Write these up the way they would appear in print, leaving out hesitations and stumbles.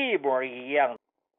一模一样，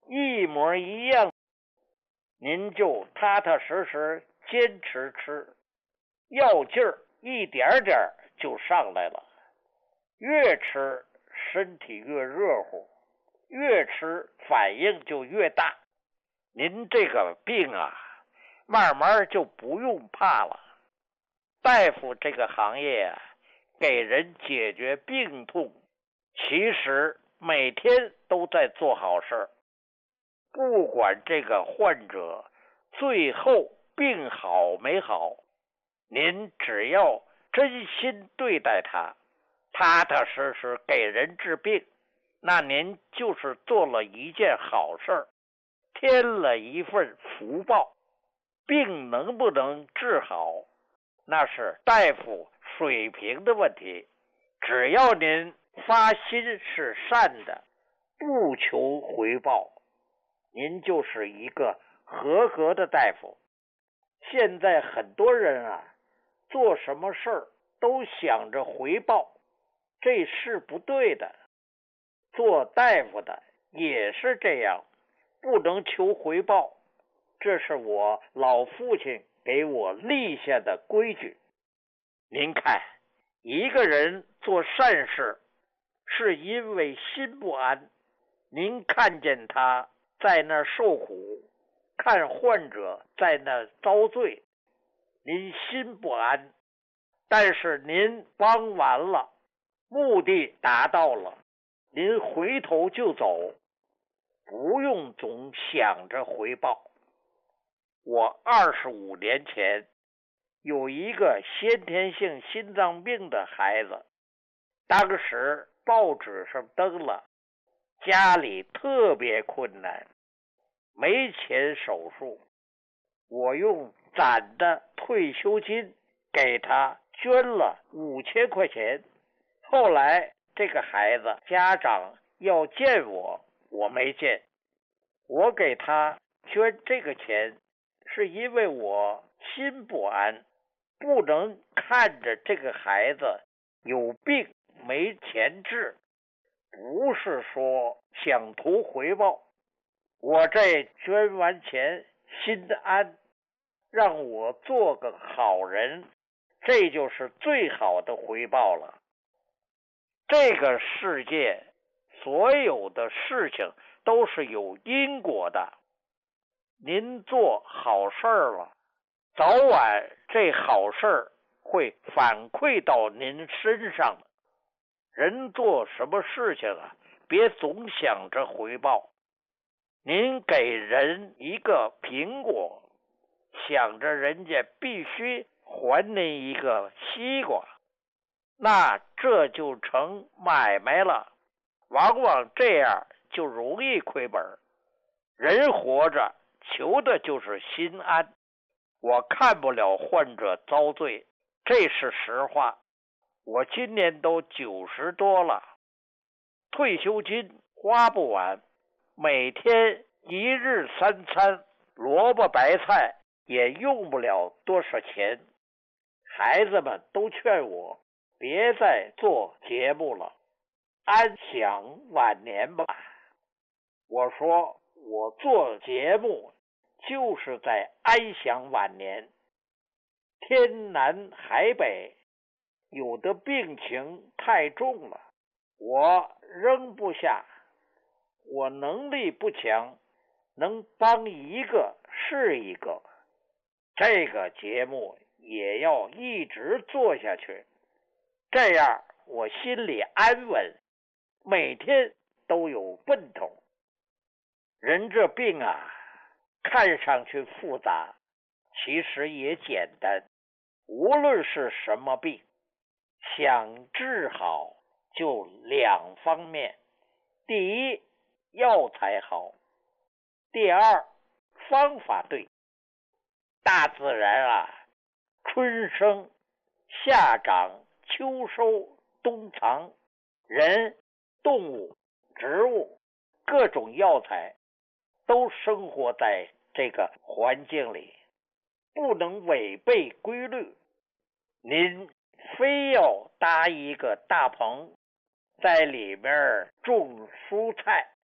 您就踏踏实实坚持吃，药劲儿一点点就上来了。越吃身体越热乎，越吃反应就越大。您这个病啊，慢慢就不用怕了。大夫这个行业啊，给人解决病痛，其实每天都在做好事。不管这个患者最后病好没好，您只要真心对待他，踏踏实实给人治病，那您就是做了一件好事，添了一份福报。病能不能治好，那是大夫水平的问题。只要您发心是善的，不求回报，您就是一个合格的大夫。现在很多人啊，做什么事儿都想着回报，这是不对的。做大夫的也是这样，不能求回报，这是我老父亲给我立下的规矩。您看，一个人做善事，是因为心不安。您看见他在那受苦，看患者在那遭罪，您心不安。但是您帮完了，目的达到了，您回头就走，不用总想着回报。我25年前有一个先天性心脏病的孩子，当时报纸上登了，家里特别困难，没钱手术，我用攒的退休金给他捐了5000块钱。后来这个孩子家长要见我，我没见。我给他捐这个钱，是因为我心不安，不能看着这个孩子有病没钱治，不是说想图回报。我这捐完钱心安，让我做个好人，这就是最好的回报了。这个世界所有的事情都是有因果的，您做好事了，早晚这好事会反馈到您身上的。人做什么事情啊，别总想着回报。您给人一个苹果，想着人家必须还您一个西瓜，那这就成买卖了，往往这样就容易亏本。人活着求的就是心安，我看不了患者遭罪，这是实话。我今年都90多了，退休金花不完，每天一日3餐，萝卜白菜也用不了多少钱。孩子们都劝我别再做节目了，安享晚年吧。我说我做节目就是在安享晚年。天南海北，有的病情太重了，我扔不下，我能力不强，能帮一个是一个。这个节目也要一直做下去，这样我心里安稳，每天都有奔头。人这病啊，看上去复杂，其实也简单。无论是什么病，想治好就2方面。第一，药材好；第二，方法对。大自然啊，春生、夏长、秋收、冬藏，人、动物、植物，各种药材都生活在这个环境里，不能违背规律。您非要搭一个大棚，在里面种蔬菜，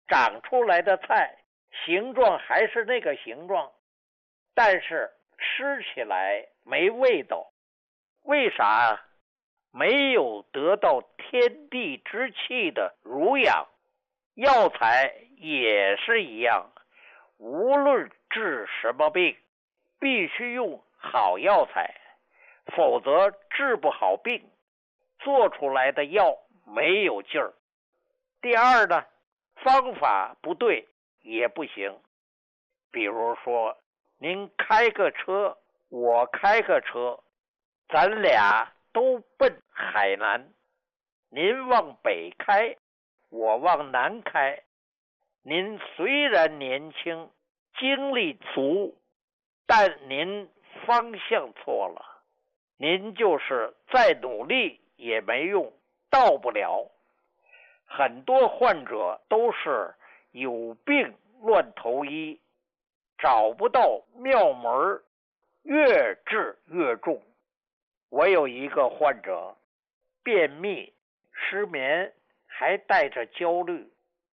长出来的菜形状还是那个形状，但是吃起来没味道。为啥？没有得到天地之气的濡养。药材也是一样，无论治什么病，必须用好药材，否则治不好病，做出来的药没有劲儿。第二呢，方法不对也不行。比如说，您开个车，我开个车，咱俩都奔海南，您往北开，我往南开。您虽然年轻，精力足，但您方向错了，您就是再努力也没用，到不了。很多患者都是有病乱投医，找不到妙门，越治越重。我有一个患者，便秘、失眠，还带着焦虑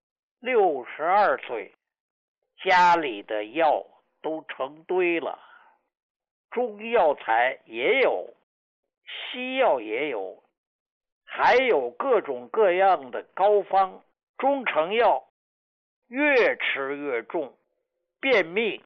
，62岁，家里的药都成堆了，中药材也有，西药也有，还有各种各样的膏方、中成药，越吃越重，便秘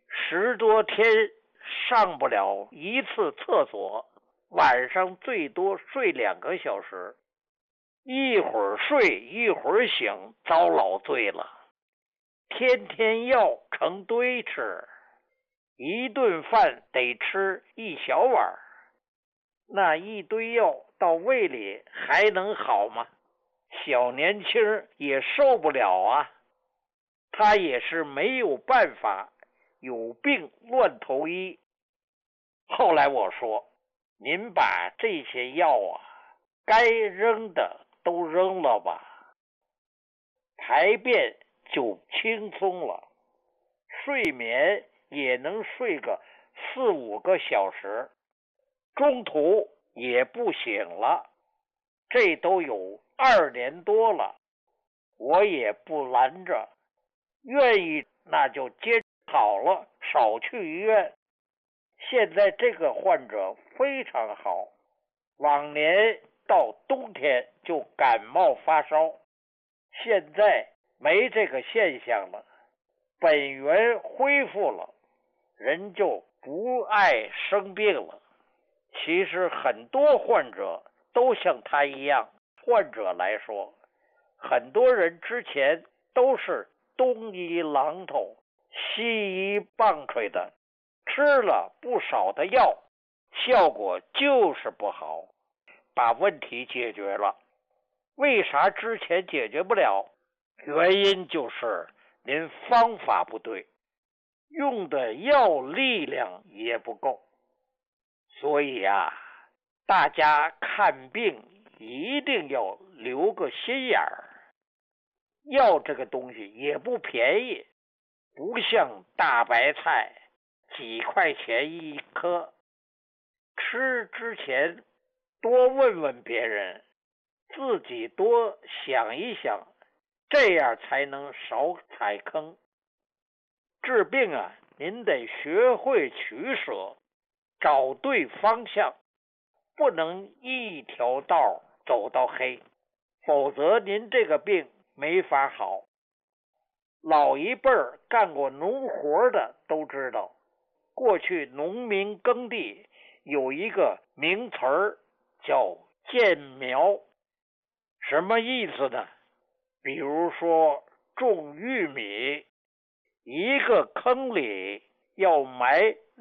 10多天上不了一次厕所，晚上最多睡2个小时，一会儿睡一会儿醒，遭老罪了。天天药成堆吃，一顿饭得吃1小碗，那一堆药到胃里还能好吗？小年轻也受不了啊。他也是没有办法，有病乱投医。后来我说，您把这些药该扔的都扔了吧，排便就轻松了，睡眠也能睡个4、5个小时，中途也不醒了。这都有2年多了，我也不拦着，愿意那就接好了，少去医院。现在这个患者非常好，往年到冬天就感冒发烧，现在没这个现象了，本源恢复了，人就不爱生病了。其实很多患者都像他一样，患者来说，很多人之前都是东医榔头西医棒槌的，吃了不少的药，效果就是不好，把问题解决了。为啥之前解决不了？原因就是您方法不对，用的药力量也不够。所以大家看病一定要留个心眼儿。药这个东西也不便宜，不像大白菜几块钱一颗。吃之前多问问别人，自己多想一想，这样才能少踩坑。治病您得学会取舍，找对方向，不能一条道走到黑，否则您这个病没法好。老一辈儿干过农活的都知道，过去农民耕地有一个名词儿叫间苗，什么意思呢？比如说种玉米，一个坑里要埋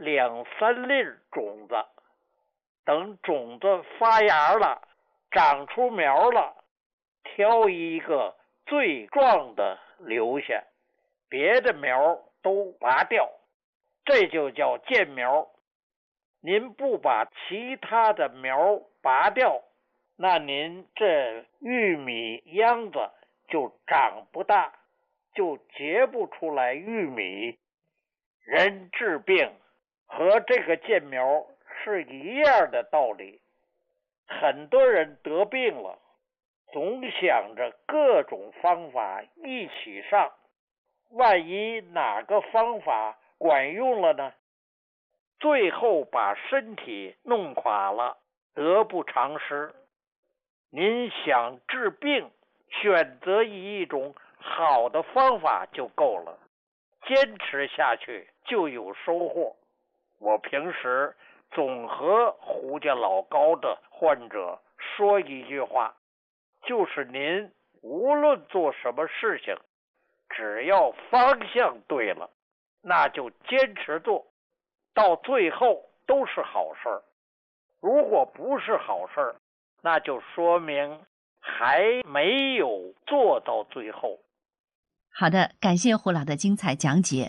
2、3粒种子，等种子发芽了，长出苗了，挑一个最壮的留下，别的苗都拔掉，这就叫间苗。您不把其他的苗拔掉，那您这玉米秧子就长不大，就结不出来玉米。人治病和这个间苗是一样的道理。很多人得病了， 总想着各种方法一起上，万一哪个方法管用了呢？最后把身体弄垮了，得不偿失。您想治病，选择一种好的方法就够了，坚持下去就有收获。我平时总和胡家老高的患者说一句话，就是您无论做什么事情，只要方向对了，那就坚持做，到最后都是好事儿。如果不是好事儿，那就说明还没有做到最后。 好的，感谢胡老的精彩讲解。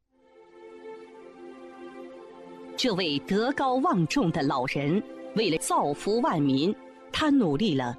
这位德高望重的老人，为了造福万民，他努力了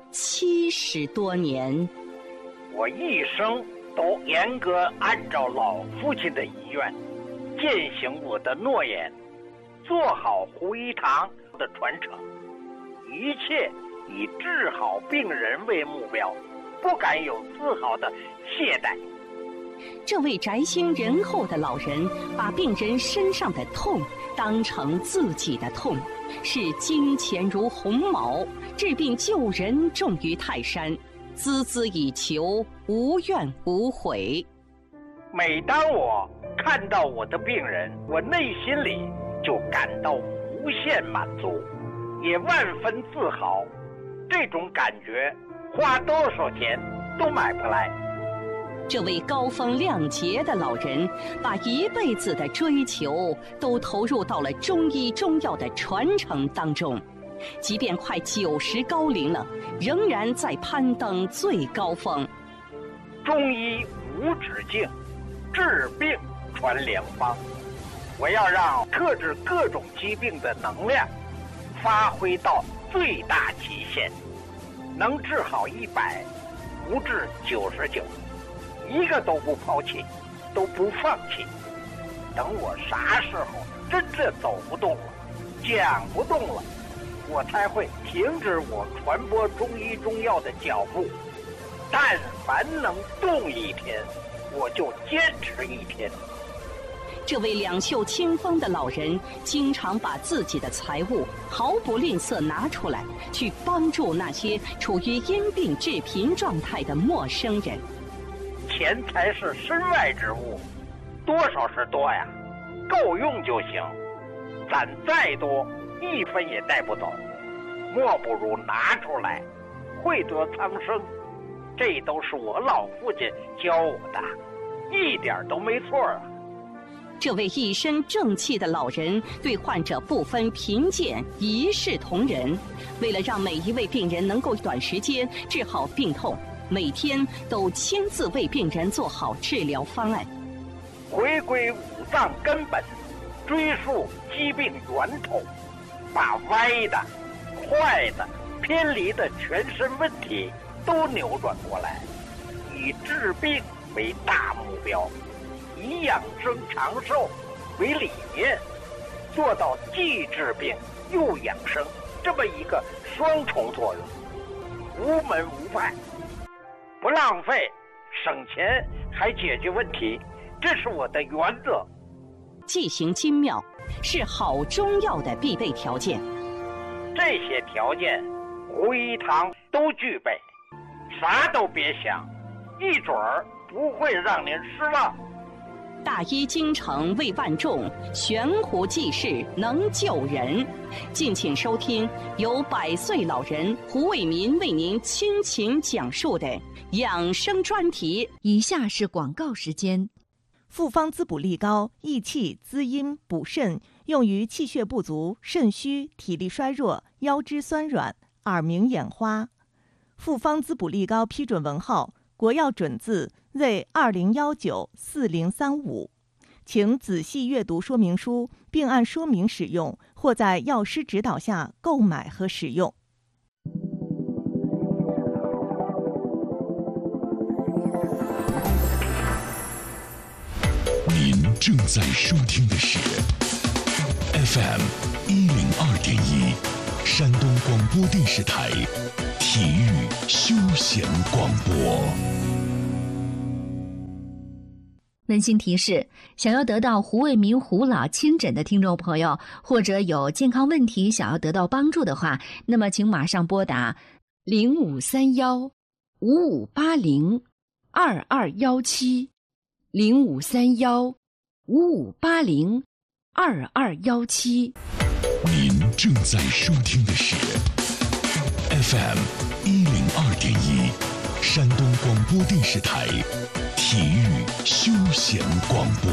70多年。 我一生都严格按照老父亲的遗愿，践行我的诺言，做好胡一堂的传承，一切以治好病人为目标，不敢有丝毫的懈怠。 这位宅心仁厚的老人，把病人身上的痛当成自己的痛，视金钱如鸿毛，治病救人重于泰山，孜孜以求，无怨无悔。 每当我看到我的病人，我内心里就感到无限满足，也万分自豪。这种感觉花多少钱都买不来。 这位高风亮节的老人，把一辈子的追求都投入到了中医中药的传承当中，即便快90高龄了，仍然在攀登最高峰。 中医无止境，治病传良方。我要让克制各种疾病的能量发挥到最大极限，能治好100，不治99，一个都不抛弃，都不放弃。等我啥时候真正走不动了，讲不动了，我才会停止我传播中医中药的脚步。但凡能动一天，我就坚持一天。 这位两袖清风的老人，经常把自己的财物毫不吝啬拿出来，去帮助那些处于因病致贫状态的陌生人。 钱财是身外之物，多少是多呀，够用就行。攒再多，1分也带不走，莫不如拿出来，惠泽苍生。这都是我老父亲教我的，一点都没错啊。 这位一身正气的老人对患者不分贫贱，一视同仁。为了让每一位病人能够短时间治好病痛，每天都亲自为病人做好治疗方案。 回归五脏根本，追溯疾病源头，把歪的、坏的、偏离的全身问题都扭转过来，以治病为大目标，以养生长寿为理念，做到既治病又养生这么一个双重作用，无门无派，不浪费，省钱还解决问题，这是我的原则。 剂型精妙是好中药的必备条件， 这些条件胡一堂都具备，啥都别想，一准儿不会让您失望。 大医精诚为万众，悬壶济世能救人。敬请收听由100岁老人胡卫民为您倾情讲述的养生专题。 以下是广告时间。 复方滋补力高，益气滋阴补肾，用于气血不足、肾虚、体力衰弱、腰肢酸软、耳鸣眼花。复方滋补力高批准文号国药准字为20194035，请仔细阅读说明书，并按说明使用，或在药师指导下购买和使用。 您正在收听的是 FM102.1，山东广播电视台。 体育休闲广播。 温馨提示：想要得到胡卫民胡老亲诊的听众朋友，或者有健康问题想要得到帮助的话，那么请马上拨打0531-5580-2217 0531-5580-2217。 您正在收听的是 FM 102.1山东广播电视台体育休闲广播。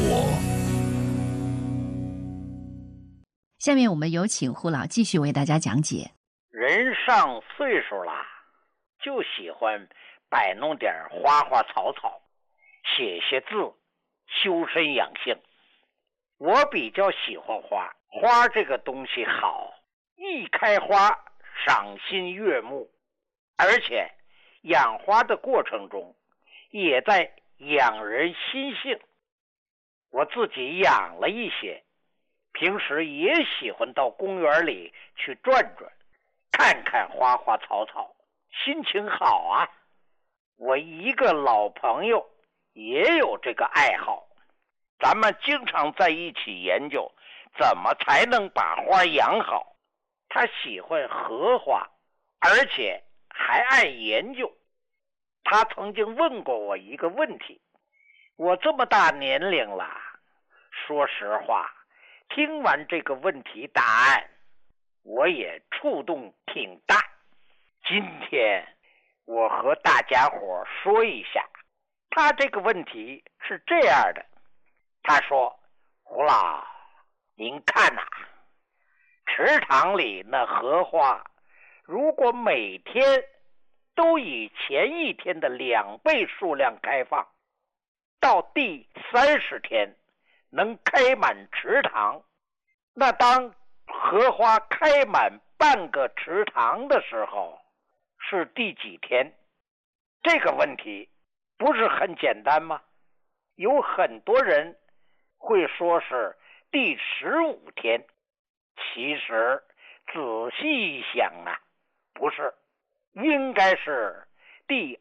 下面我们有请胡老继续为大家讲解。 人上岁数了，就喜欢摆弄点花花草草，写些字，修身养性。我比较喜欢花，花这个东西好，一开花赏心悦目，而且养花的过程中也在养人心性。我自己养了一些，平时也喜欢到公园里去转转，看看花花草草，心情好啊。我一个老朋友也有这个爱好，咱们经常在一起研究怎么才能把花养好。他喜欢荷花，而且还爱研究。他曾经问过我一个问题，我这么大年龄了，说实话，听完这个问题答案，我也触动挺大。今天我和大家伙说一下，他这个问题是这样的。他说，胡老，您看呐，池塘里那荷花，如果每天都以前一天的2倍数量开放，到第30天能开满池塘，那当荷花开满半个池塘的时候，是第几天？这个问题不是很简单吗？有很多人会说是第15天，其实仔细一想啊，不是，应该是第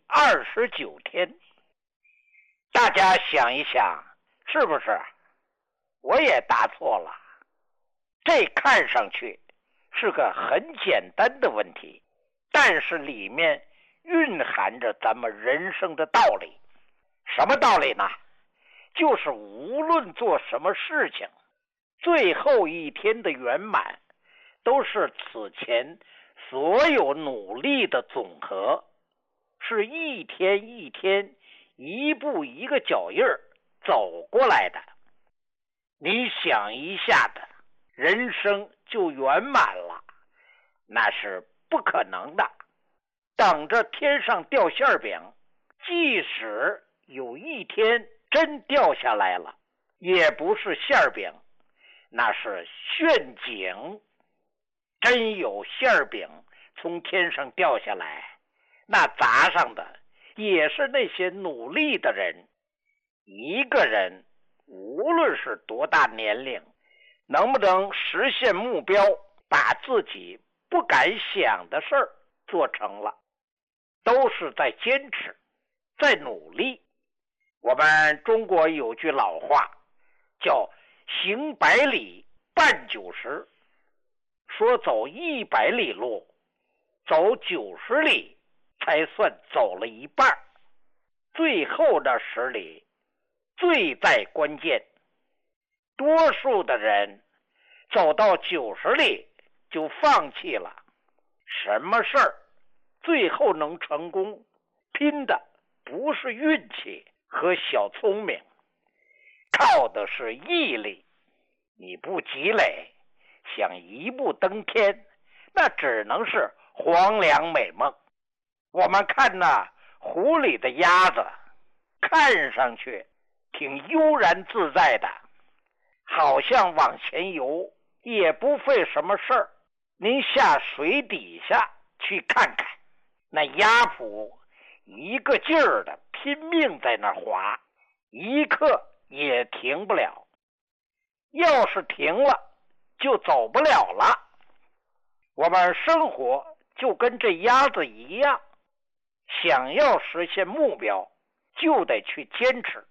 29天。大家想一想，是不是？我也答错了。这看上去是个很简单的问题，但是里面蕴含着咱们人生的道理。什么道理呢？就是无论做什么事情，最后一天的圆满都是此前所有努力的总和，是一天一天一步一个脚印儿走过来的。你想一下的，人生就圆满了，那是不可能的。等着天上掉馅饼，即使有一天真掉下来了，也不是馅饼，那是陷阱。真有馅饼从天上掉下来，那砸上的也是那些努力的人。一个人无论是多大年龄，能不能实现目标，把自己不敢想的事儿做成了，都是在坚持，在努力。我们中国有句老话叫行100里半90，说走100里路，走90里才算走了一半，最后的10里最在关键。多数的人走到90里就放弃了。什么事儿最后能成功，拼的不是运气和小聪明，靠的是毅力。你不积累，想一步登天，那只能是黄粱美梦。我们看那湖里的鸭子，看上去挺悠然自在的，好像往前游，也不费什么事儿。您下水底下去看看，那鸭蹼一个劲儿的拼命在那划，一刻也停不了。要是停了，就走不了了。我们生活就跟这鸭子一样，想要实现目标，就得去坚持。